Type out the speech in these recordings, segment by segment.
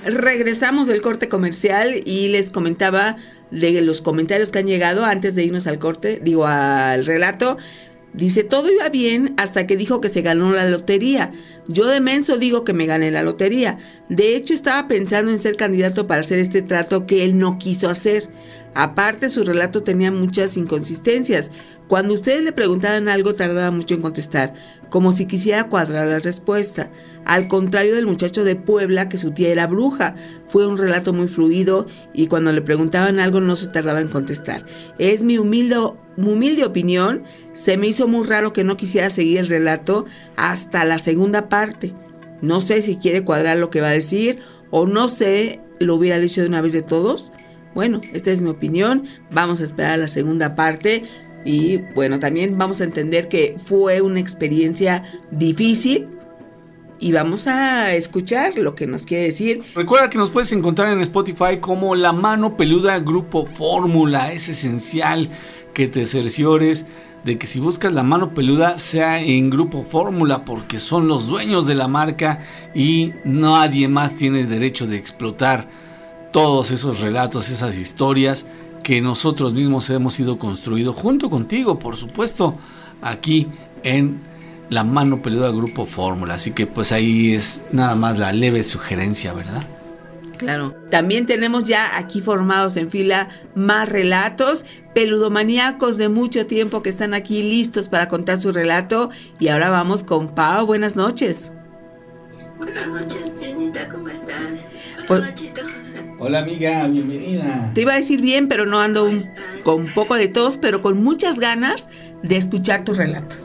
Regresamos del corte comercial y les comentaba de los comentarios que han llegado antes de irnos al corte, al relato. Dice, todo iba bien hasta que dijo que se ganó la lotería. Yo de menso digo que me gané la lotería. De hecho, estaba pensando en ser candidato para hacer este trato que él no quiso hacer. Aparte, su relato tenía muchas inconsistencias. Cuando ustedes le preguntaban algo, tardaba mucho en contestar, como si quisiera cuadrar la respuesta. Al contrario del muchacho de Puebla, que su tía era bruja. Fue un relato muy fluido y cuando le preguntaban algo no se tardaba en contestar. Es mi humilde opinión. Se me hizo muy raro que no quisiera seguir el relato hasta la segunda parte. No sé si quiere cuadrar lo que va a decir o no sé, lo hubiera dicho de una vez de todos. Bueno, esta es mi opinión. Vamos a esperar a la segunda parte. Y bueno, también vamos a entender que fue una experiencia difícil y vamos a escuchar lo que nos quiere decir. Recuerda que nos puedes encontrar en Spotify como La Mano Peluda Grupo Fórmula. Es esencial que te cerciores de que si buscas La Mano Peluda sea en Grupo Fórmula, porque son los dueños de la marca y nadie más tiene derecho de explotar todos esos relatos, esas historias que nosotros mismos hemos ido construido junto contigo, por supuesto, aquí en La Mano Peluda Grupo Fórmula. Así que pues ahí es nada más la leve sugerencia, ¿verdad? Claro. También tenemos ya aquí formados en fila más relatos, peludomaníacos de mucho tiempo que están aquí listos para contar su relato. Y ahora vamos con Pau. Buenas noches. Buenas noches, Jenita, ¿cómo estás? Hola, Pues, Nachito. Hola amiga, bienvenida. Te iba a decir bien, pero no ando con un poco de tos, pero con muchas ganas de escuchar tu relato.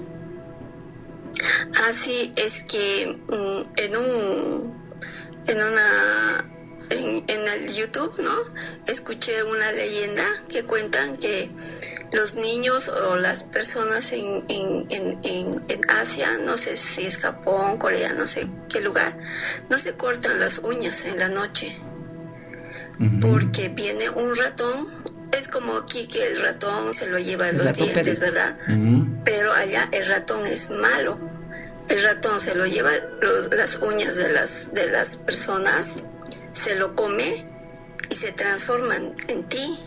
Así es que en el YouTube, ¿no? Escuché una leyenda que cuentan que los niños o las personas en Asia, no sé si es Japón, Corea, no sé qué lugar, no se cortan las uñas en la noche. Porque viene un ratón. Es como aquí que el ratón se lo lleva los dientes, Pérez, ¿verdad? Pero allá el ratón es malo. El ratón se lo lleva las uñas de las personas, se lo come y se transforma en ti.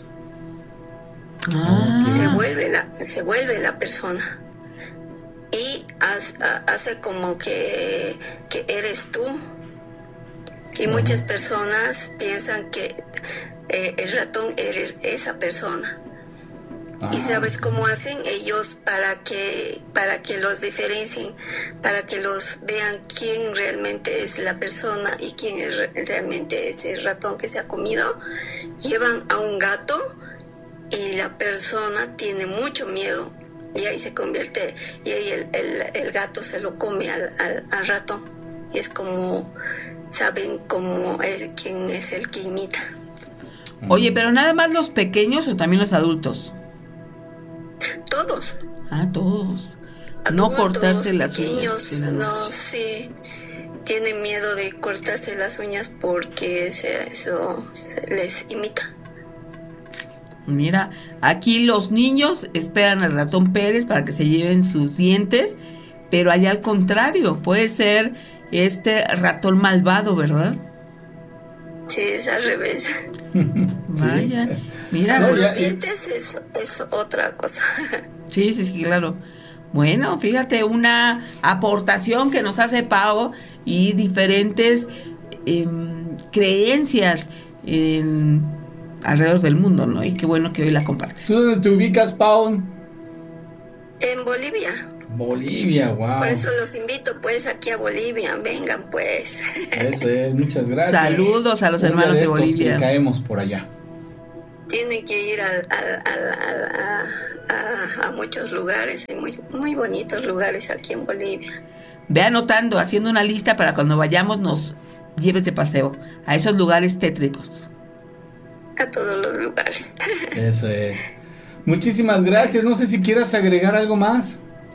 Se vuelve la persona. Y hace como que eres tú. Y muchas personas piensan que el ratón eres esa persona. ¿Y sabes cómo hacen ellos para que los diferencien, para que los vean quién realmente es la persona y quién realmente es el ratón que se ha comido? Llevan a un gato y la persona tiene mucho miedo y ahí se convierte, y ahí el gato se lo come al ratón. Y es como saben quién es el que imita. Oye, pero nada más los pequeños o también los adultos. Todos. Todos. No Adultos, cortarse las pequeños, uñas. No, sí. Tienen miedo de cortarse las uñas porque eso les imita. Mira, aquí los niños esperan al ratón Pérez para que se lleven sus dientes, pero allá al contrario, puede ser este ratón malvado, ¿verdad? Sí, es al revés. Vaya, mira. Los dientes es otra cosa. Sí, claro. Bueno, fíjate, una aportación que nos hace Pau y diferentes creencias alrededor del mundo, ¿no? Y qué bueno que hoy la compartes. ¿Tú dónde te ubicas, Pau? En Bolivia. Bolivia, wow. Por eso los invito pues aquí a Bolivia, vengan pues. Eso es, muchas gracias. Saludos a los hermanos de Bolivia. Caemos por allá. Tienen que ir a muchos lugares, muy bonitos lugares aquí en Bolivia. Ve anotando, haciendo una lista para cuando vayamos nos lleves de paseo a esos lugares tétricos. A todos los lugares. Eso es. Muchísimas gracias. No sé si quieras agregar algo más.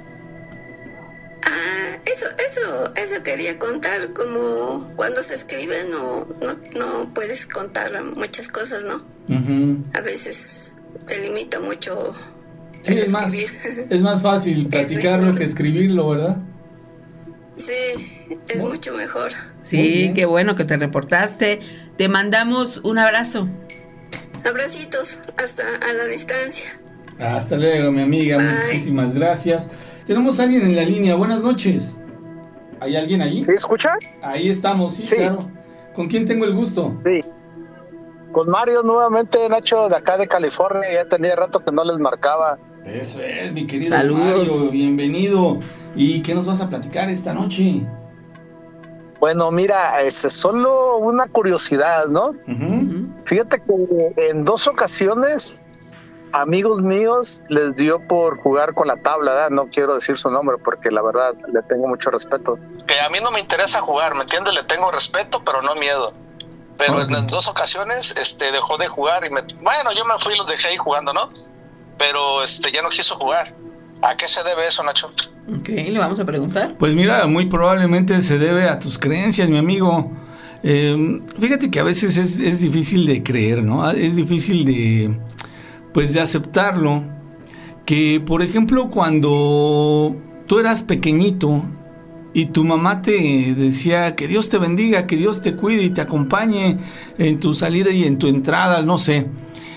Eso quería contar, como cuando se escribe no puedes contar muchas cosas, ¿no? A veces te limita mucho el escribir. Es más fácil platicarlo que escribirlo, ¿verdad? Sí, es mucho mejor. Sí, qué bueno que te reportaste. Te mandamos un abrazo. Abracitos, hasta a la distancia. Hasta luego, mi amiga. Bye. Muchísimas gracias. Tenemos a alguien en la línea. Buenas noches. ¿Hay alguien allí? ¿Sí escucha? Ahí estamos, sí, Sí. claro. ¿Con quién tengo el gusto? Sí. Con Mario nuevamente, Nacho, de acá de California. Ya tenía rato que no les marcaba. Eso es, mi querido Saludos. Mario. Bienvenido. ¿Y qué nos vas a platicar esta noche? Bueno, mira, es solo una curiosidad, ¿no? Ujú. Fíjate que en 2 ocasiones amigos míos les dio por jugar con la tabla, ¿verdad? No quiero decir su nombre porque la verdad le tengo mucho respeto. Que a mí no me interesa jugar, ¿me entiendes? Le tengo respeto, pero no miedo. Pero Ok. en 2 ocasiones dejó de jugar y bueno, yo me fui y los dejé ahí jugando, ¿no? Pero ya no quiso jugar. ¿A qué se debe eso, Nacho? Ok, le vamos a preguntar. Pues mira, muy probablemente se debe a tus creencias, mi amigo. Fíjate que a veces es difícil de creer, ¿no? Es difícil de aceptarlo. Que, por ejemplo, cuando tú eras pequeñito y tu mamá te decía que Dios te bendiga, que Dios te cuide y te acompañe en tu salida y en tu entrada, no sé.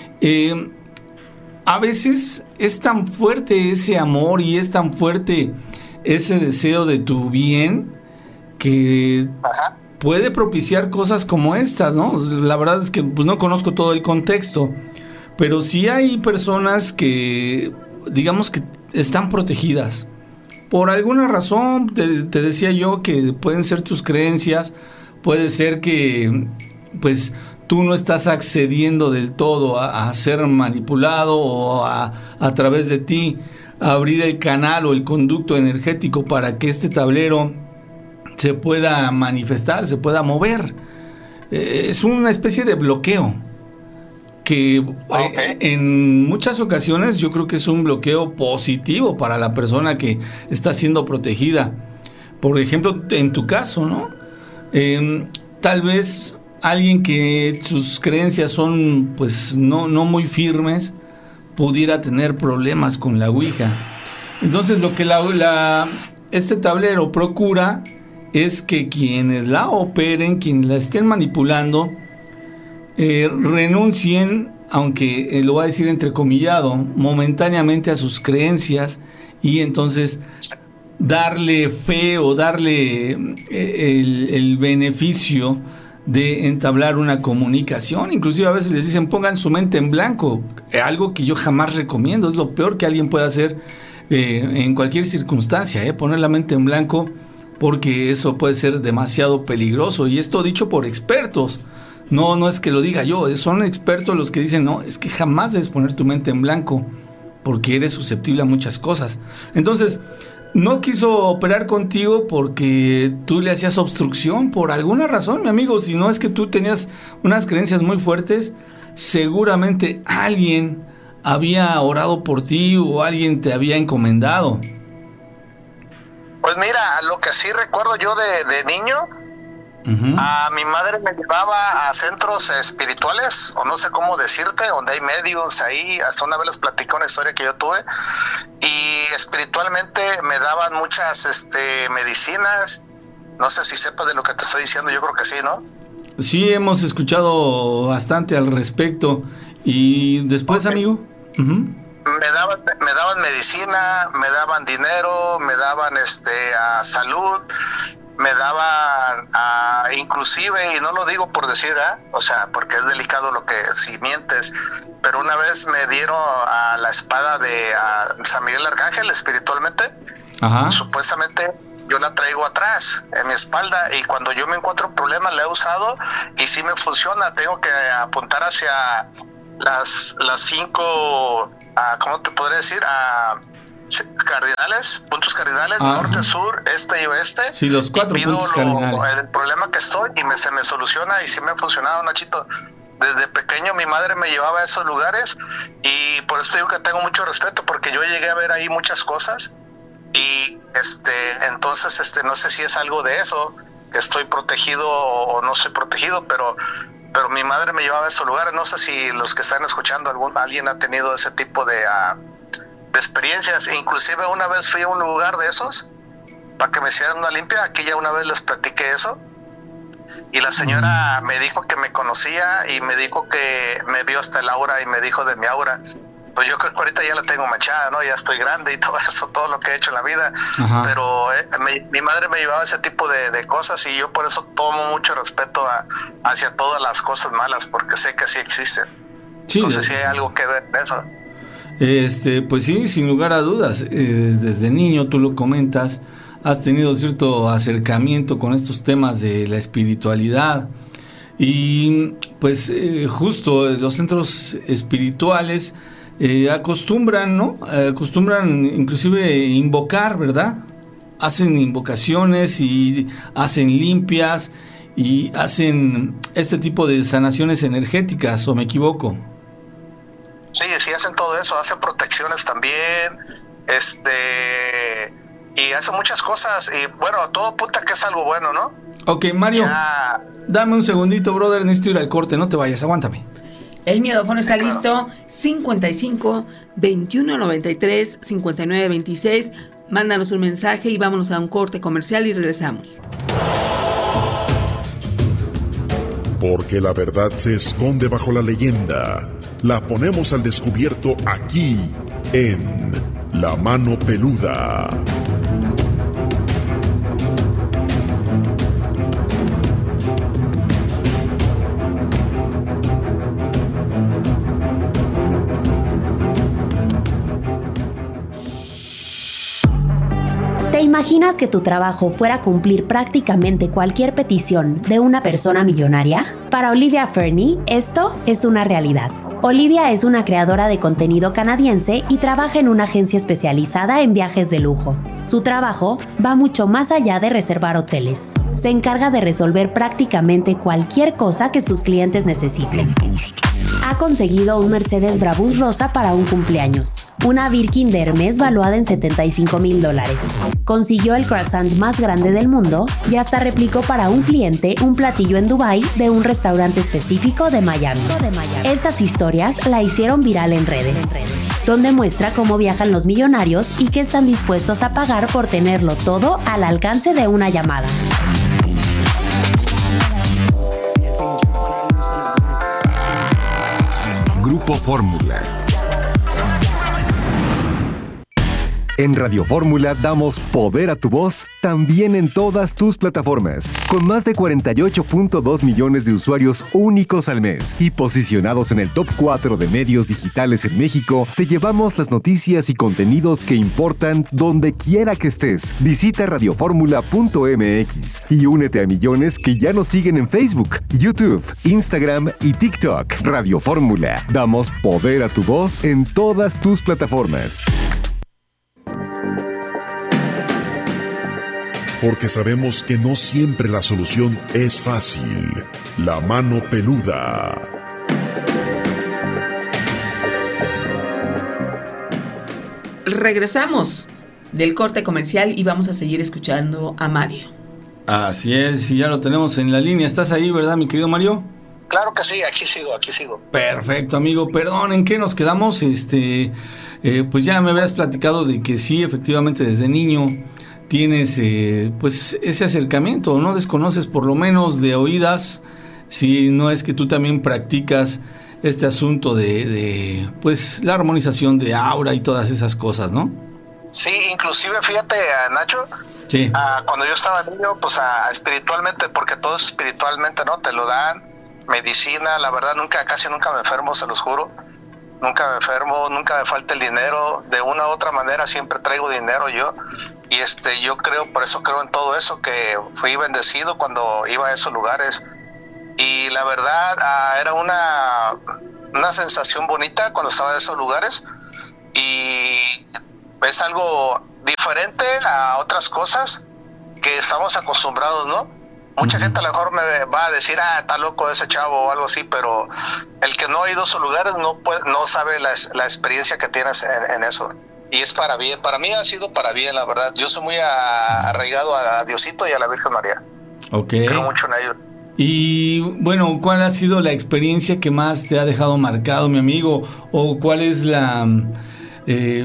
A veces es tan fuerte ese amor y es tan fuerte ese deseo de tu bien que Ajá. puede propiciar cosas como estas, ¿no? La verdad es que pues, no conozco todo el contexto, pero sí hay personas que, digamos que están protegidas. Por alguna razón, te decía yo que pueden ser tus creencias, puede ser que, pues, tú no estás accediendo del todo a ser manipulado o a través de ti abrir el canal o el conducto energético para que este tablero se pueda manifestar, se pueda mover. Es una especie de bloqueo que en muchas ocasiones yo creo que es un bloqueo positivo para la persona que está siendo protegida. Por ejemplo, en tu caso, ¿no? Tal vez alguien que sus creencias son pues no muy firmes pudiera tener problemas con la Ouija. Entonces lo que este tablero procura es que quienes la operen, quienes la estén manipulando, renuncien, aunque lo voy a decir entrecomillado, momentáneamente a sus creencias y entonces darle fe o darle el beneficio de entablar una comunicación. Inclusive a veces les dicen pongan su mente en blanco, algo que yo jamás recomiendo, es lo peor que alguien puede hacer en cualquier circunstancia, poner la mente en blanco, porque eso puede ser demasiado peligroso, y esto dicho por expertos. No es que lo diga yo, son expertos los que dicen, no, es que jamás debes poner tu mente en blanco, porque eres susceptible a muchas cosas. Entonces, no quiso operar contigo porque tú le hacías obstrucción por alguna razón, mi amigo. Si no es que tú tenías unas creencias muy fuertes, seguramente alguien había orado por ti o alguien te había encomendado. Pues mira, lo que sí recuerdo yo de niño, a mi madre me llevaba a centros espirituales, o no sé cómo decirte, donde hay medios ahí. Hasta una vez les platicé una historia que yo tuve, y espiritualmente me daban muchas medicinas. No sé si sepas de lo que te estoy diciendo, yo creo que sí, ¿no? Sí, hemos escuchado bastante al respecto. ¿Y después, amigo? Me daban medicina, me daban dinero, me daban salud, me daban inclusive, y no lo digo por decir, o sea, porque es delicado lo que si mientes, pero una vez me dieron a la espada de San Miguel Arcángel espiritualmente. Ajá. Supuestamente yo la traigo atrás en mi espalda, y cuando yo me encuentro un problema la he usado y sí me funciona. Tengo que apuntar hacia las 5, ¿cómo te podría decir? Cardinales, puntos cardinales, norte, sur, este y oeste. Sí, los 4 puntos cardinales. El problema que estoy y se me soluciona, y sí me ha funcionado, Nachito. Desde pequeño mi madre me llevaba a esos lugares, y por eso digo que tengo mucho respeto, porque yo llegué a ver ahí muchas cosas, y entonces no sé si es algo de eso, que estoy protegido o no estoy protegido, pero mi madre me llevaba a esos lugares. No sé si los que están escuchando, alguien ha tenido ese tipo de experiencias. Inclusive una vez fui a un lugar de esos para que me hicieran una limpia. Aquí ya una vez les platiqué eso, y la señora me dijo que me conocía y me dijo que me vio hasta el aura y me dijo de mi aura. Pues yo creo que ahorita ya la tengo manchada, ¿no? Ya estoy grande y todo eso, todo lo que he hecho en la vida. Ajá. Pero mi madre me llevaba ese tipo de cosas y yo por eso tomo mucho respeto hacia todas las cosas malas, porque sé que sí existen. Sí, no sé si hay algo que ver en eso. Pues sí, sin lugar a dudas. Desde niño, tú lo comentas, has tenido cierto acercamiento con estos temas de la espiritualidad. Y pues justo los centros espirituales acostumbran, ¿no? Acostumbran inclusive invocar, ¿verdad? Hacen invocaciones y hacen limpias y hacen este tipo de sanaciones energéticas, ¿o me equivoco? Sí, sí hacen todo eso, hacen protecciones también, y hacen muchas cosas, y bueno, todo apunta que es algo bueno, ¿no? Ok, Mario, dame un segundito, brother, necesito ir al corte, no te vayas, aguántame. El miedófono está listo, 55 21 93 59 26. Mándanos un mensaje y vámonos a un corte comercial y regresamos. Porque la verdad se esconde bajo la leyenda. La ponemos al descubierto aquí en La Mano Peluda. ¿Te imaginas que tu trabajo fuera cumplir prácticamente cualquier petición de una persona millonaria? Para Olivia Fernie, esto es una realidad. Olivia es una creadora de contenido canadiense y trabaja en una agencia especializada en viajes de lujo. Su trabajo va mucho más allá de reservar hoteles. Se encarga de resolver prácticamente cualquier cosa que sus clientes necesiten. Ha conseguido un Mercedes Brabus rosa para un cumpleaños, una Birkin de Hermes valuada en $75,000. Consiguió el croissant más grande del mundo y hasta replicó para un cliente un platillo en Dubái de un restaurante específico de Miami. Estas historias la hicieron viral en redes, donde muestra cómo viajan los millonarios y qué están dispuestos a pagar por tenerlo todo al alcance de una llamada. Grupo Fórmula. En Radio Fórmula damos poder a tu voz también en todas tus plataformas, con más de 48.2 millones de usuarios únicos al mes y posicionados en el top 4 de medios digitales en México. Te llevamos las noticias y contenidos que importan donde quiera que estés. Visita radioformula.mx y únete a millones que ya nos siguen en Facebook, YouTube, Instagram y TikTok. Radio Fórmula, damos poder a tu voz en todas tus plataformas. Porque sabemos que no siempre la solución es fácil. La Mano Peluda. Regresamos del corte comercial y vamos a seguir escuchando a Mario. Así es, y ya lo tenemos en la línea. ¿Estás ahí, verdad, mi querido Mario? Claro que sí, aquí sigo. Perfecto, amigo. Perdón, ¿en qué nos quedamos? Pues ya me habías platicado de que sí, efectivamente, desde niño tienes pues ese acercamiento, ¿no? Desconoces por lo menos de oídas, si no es que tú también practicas este asunto de pues la armonización de aura y todas esas cosas, ¿no? Sí, inclusive fíjate, Nacho, sí. Cuando yo estaba niño, pues espiritualmente, porque todo es espiritualmente, ¿no? Te lo dan, medicina, la verdad casi nunca me enfermo, se los juro. Nunca me enfermo, nunca me falta el dinero, de una u otra manera siempre traigo dinero yo, y yo por eso creo en todo eso, que fui bendecido cuando iba a esos lugares, y la verdad era una sensación bonita cuando estaba en esos lugares, y es algo diferente a otras cosas que estamos acostumbrados, ¿no? Mucha gente a lo mejor me va a decir, está loco ese chavo o algo así, pero el que no ha ido a esos lugares no sabe la experiencia que tienes en eso. Y es para bien, para mí ha sido para bien, la verdad. Yo soy muy arraigado a Diosito y a la Virgen María. Ok. Creo mucho en ellos. Y bueno, ¿cuál ha sido la experiencia que más te ha dejado marcado, mi amigo? ¿O cuál es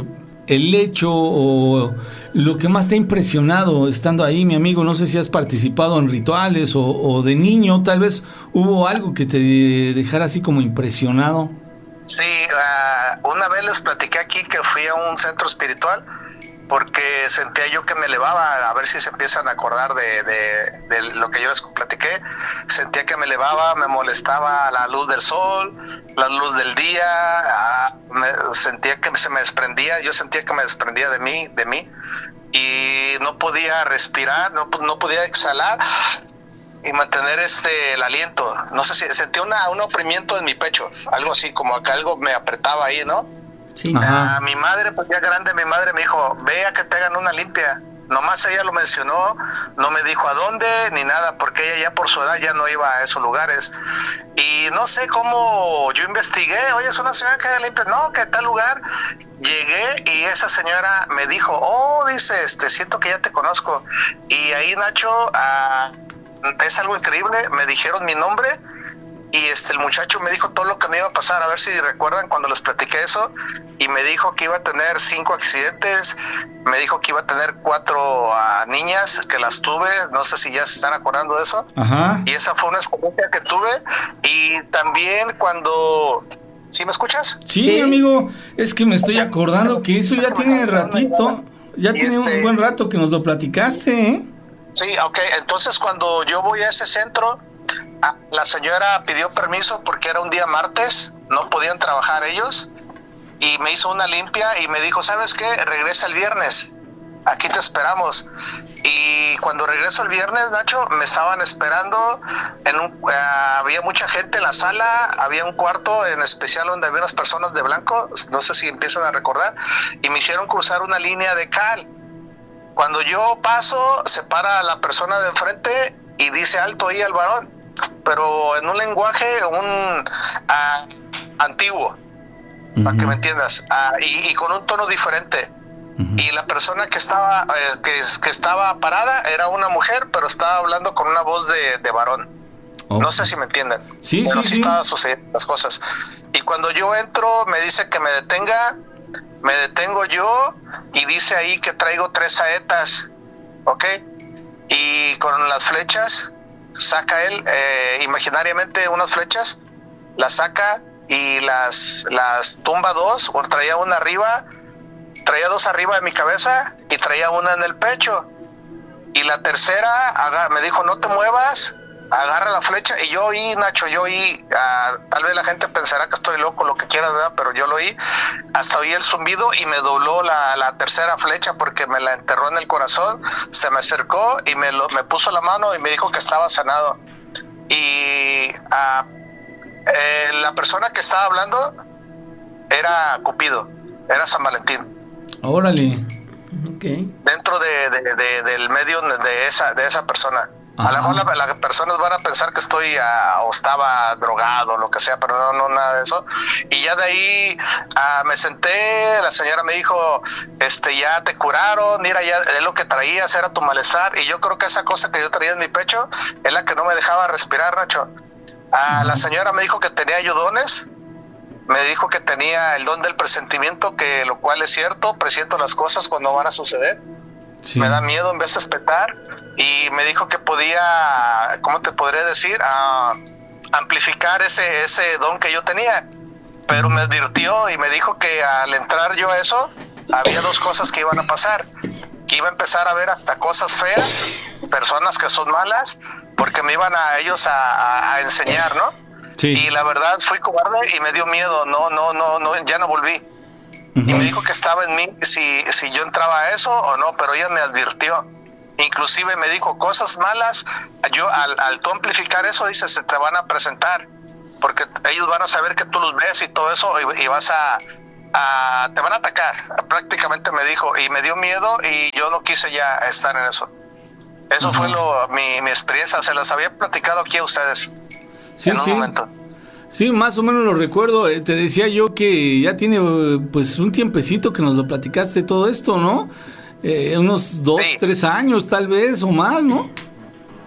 el hecho o lo que más te ha impresionado estando ahí, mi amigo? No sé si has participado en rituales o de niño, tal vez hubo algo que te dejara así como impresionado. Sí, una vez les platiqué aquí que fui a un centro espiritual porque sentía yo que me elevaba, a ver si se empiezan a acordar de lo que yo les platiqué. Sentía que me elevaba, me molestaba la luz del sol, la luz del día, sentía que se me desprendía, yo sentía que me desprendía de mí, y no podía respirar, no podía exhalar y mantener el aliento. No sé si sentía un oprimimiento en mi pecho, algo así, como que algo me apretaba ahí, ¿no? Sí. Mi madre, pues ya grande, mi madre me dijo, ve a que te hagan una limpia. Nomás ella lo mencionó, no me dijo a dónde ni nada, porque ella ya por su edad ya no iba a esos lugares. Y no sé cómo yo investigué, oye, es una señora que limpia, no, que tal lugar. Llegué y esa señora me dijo, oh, dice, siento que ya te conozco. Y ahí, Nacho, es algo increíble, me dijeron mi nombre. Y el muchacho me dijo todo lo que me iba a pasar, a ver si recuerdan cuando les platiqué eso, y me dijo que iba a tener 5 accidentes, me dijo que iba a tener 4 niñas, que las tuve, no sé si ya se están acordando de eso. Ajá. Y esa fue una experiencia que tuve, y también cuando... ¿Sí me escuchas? Sí, amigo, es que me estoy acordando que eso ya tiene ratito, ya tiene un buen rato que nos lo platicaste, ¿eh? Sí, ok, entonces cuando yo voy a ese centro, la señora pidió permiso porque era un día martes, no podían trabajar ellos, y me hizo una limpia y me dijo, ¿sabes qué? Regresa el viernes, aquí te esperamos. Y cuando regreso el viernes, Nacho, me estaban esperando, había mucha gente en la sala, había un cuarto en especial donde había unas personas de blanco, no sé si empiezan a recordar, y me hicieron cruzar una línea de cal. Cuando yo paso, se para la persona de enfrente y dice alto ahí al varón, pero en un lenguaje antiguo, para que me entiendas, y con un tono diferente. Y la persona que estaba que estaba parada era una mujer, pero estaba hablando con una voz de varón. Okay. No sé si me entienden. Sí, pero sí. Estaban sucediendo las cosas. Y cuando yo entro, me dice que me detenga, me detengo yo, y dice ahí que traigo 3 saetas, ¿ok? Y con las flechas, saca él imaginariamente unas flechas, las saca y las tumba 2, o traía una arriba, traía 2 arriba de mi cabeza y traía una en el pecho. Y la tercera, me dijo, no te muevas, agarra la flecha. Y yo oí, Nacho, tal vez la gente pensará que estoy loco, lo que quiera, ¿verdad? Pero yo lo oí, hasta oí el zumbido y me dobló la tercera flecha porque me la enterró en el corazón. Se me acercó y me puso la mano y me dijo que estaba sanado. Y la persona que estaba hablando era Cupido, era San Valentín. Órale. Okay. Dentro del medio de esa persona. Ajá. A lo mejor las personas van a pensar que estoy o estaba drogado o lo que sea, pero no, nada de eso. Y ya de ahí me senté, la señora me dijo, ya te curaron, mira, ya es lo que traías, era tu malestar. Y yo creo que esa cosa que yo traía en mi pecho es la que no me dejaba respirar, Nacho. La señora me dijo que tenía ayudones, me dijo que tenía el don del presentimiento, que lo cual es cierto, presiento las cosas cuando van a suceder. Sí. Me da miedo en vez de espetar, y me dijo que podía, ¿cómo te podría decir? Amplificar ese don que yo tenía, pero me advirtió y me dijo que al entrar yo a eso, había 2 cosas que iban a pasar, que iba a empezar a ver hasta cosas feas, personas que son malas, porque me iban a ellos a enseñar, ¿no? Sí. Y la verdad fui cobarde y me dio miedo, no, ya no volví. Y me dijo que estaba en mí si yo entraba a eso o no, pero ella me advirtió. Inclusive me dijo cosas malas, yo al tú amplificar eso, dice, se te van a presentar, porque ellos van a saber que tú los ves y todo eso, y vas te van a atacar, prácticamente me dijo, y me dio miedo y yo no quise ya estar en eso. Eso fue mi experiencia, se las había platicado aquí a ustedes. Sí, en un momento. Sí, más o menos lo recuerdo. Te decía yo que ya tiene pues un tiempecito que nos lo platicaste todo esto, ¿no? Unos 2, 3 años tal vez o más, ¿no?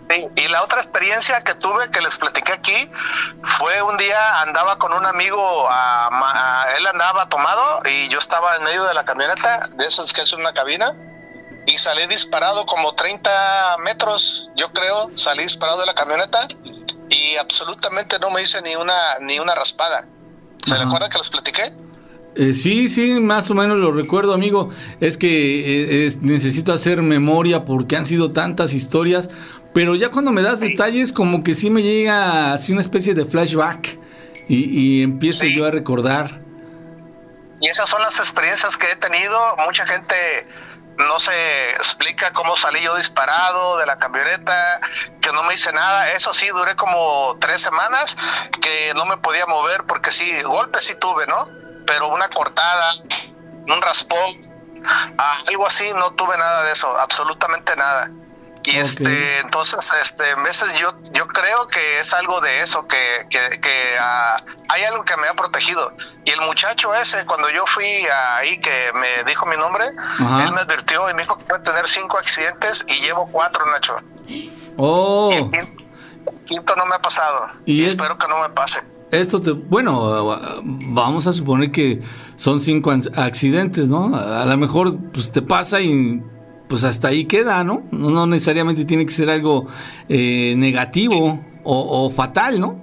Sí, y la otra experiencia que tuve, que les platiqué aquí, fue un día andaba con un amigo, él andaba tomado y yo estaba en medio de la camioneta, de esas que es una cabina, y salí disparado como 30 metros, yo creo, salí disparado de la camioneta y absolutamente no me hice ni una raspada. ¿Se recuerdan que les platiqué? Sí, más o menos lo recuerdo, amigo. Es que necesito hacer memoria porque han sido tantas historias, pero ya cuando me das detalles como que sí me llega así una especie de flashback y empiezo yo a recordar. Y esas son las experiencias que he tenido. Mucha gente no se explica cómo salí yo disparado de la camioneta, que no me hice nada. Eso sí, duré como 3 semanas que no me podía mover porque sí, golpes sí tuve, ¿no? Pero una cortada, un raspón, algo así, no tuve nada de eso, absolutamente nada. Y entonces, veces yo creo que es algo de eso, que hay algo que me ha protegido. Y el muchacho ese, cuando yo fui ahí, que me dijo mi nombre, él me advirtió y me dijo que iba a tener 5 accidentes y llevo 4, Nacho. Oh. Y el quinto no me ha pasado. Y espero que no me pase. Bueno, vamos a suponer que son 5 accidentes, ¿no? A lo mejor pues te pasa y pues hasta ahí queda, ¿no? No necesariamente tiene que ser algo negativo o fatal, ¿no?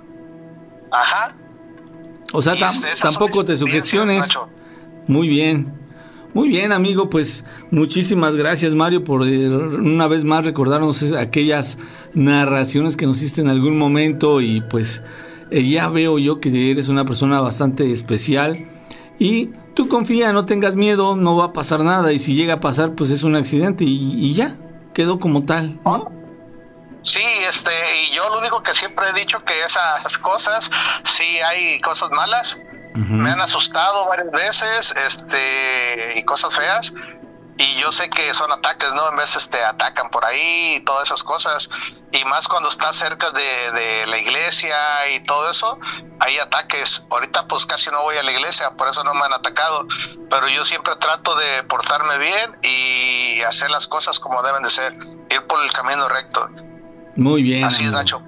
Ajá. O sea, tampoco te sugestiones. Muy bien, amigo, pues muchísimas gracias, Mario, por una vez más recordarnos aquellas narraciones que nos hiciste en algún momento y pues ya veo yo que eres una persona bastante especial y tú confía, no tengas miedo, no va a pasar nada y si llega a pasar pues es un accidente y ya, quedó como tal, ¿no? Sí, y yo lo único que siempre he dicho que esas cosas, sí hay cosas malas, me han asustado varias veces, y cosas feas, y yo sé que son ataques, ¿no? En veces te atacan por ahí y todas esas cosas, y más cuando estás cerca de la iglesia y todo eso, hay ataques. Ahorita pues casi no voy a la iglesia, por eso no me han atacado, pero yo siempre trato de portarme bien y hacer las cosas como deben de ser, ir por el camino recto. Muy bien. Así es, Nacho.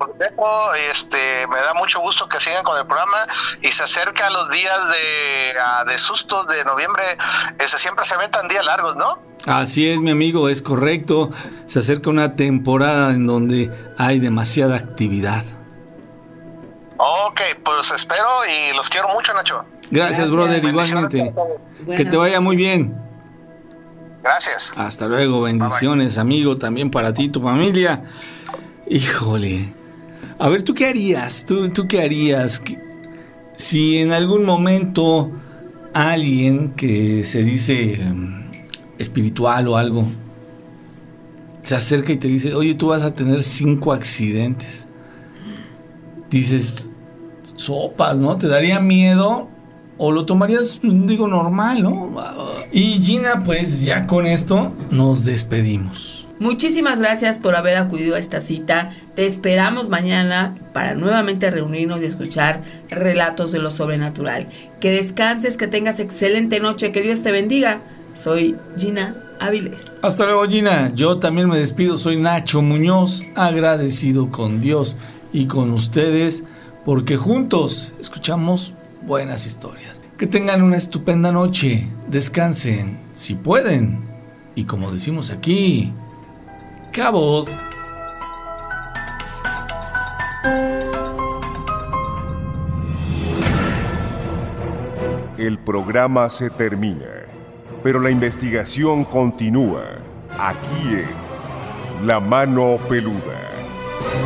Me da mucho gusto que sigan con el programa y se acerca a los días de sustos de noviembre. Siempre se aventan días largos, ¿no? Así es, mi amigo, es correcto. Se acerca una temporada en donde hay demasiada actividad. Ok, pues espero y los quiero mucho, Nacho. Gracias, brother, igualmente. Que te vaya muy bien. Gracias. Hasta luego, bendiciones, bye, amigo, también para ti y tu familia. Híjole. A ver, ¿tú qué harías? ¿Tú qué harías? Si en algún momento alguien que se dice espiritual o algo se acerca y te dice, oye, tú vas a tener 5 accidentes. Dices, sopas, ¿no? ¿Te daría miedo? ¿O lo tomarías, digo, normal, ¿no? Y Gina, pues ya con esto nos despedimos. Muchísimas gracias por haber acudido a esta cita. Te esperamos mañana para nuevamente reunirnos y escuchar relatos de lo sobrenatural. Que descanses, que tengas excelente noche, que Dios te bendiga. Soy Gina Áviles. Hasta luego, Gina. Yo también me despido. Soy Nacho Muñoz, agradecido con Dios y con ustedes, porque juntos escuchamos buenas historias. Que tengan una estupenda noche. Descansen, si pueden. Y como decimos aquí, ¡Cabo! El programa se termina, pero la investigación continúa aquí en La Mano Peluda.